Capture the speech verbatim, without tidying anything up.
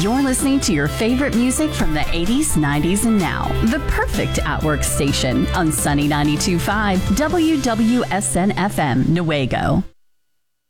You're listening to your favorite music from the eighties, nineties, and now. The perfect at-work station on Sunny ninety-two point five W W S N F M, Newaygo.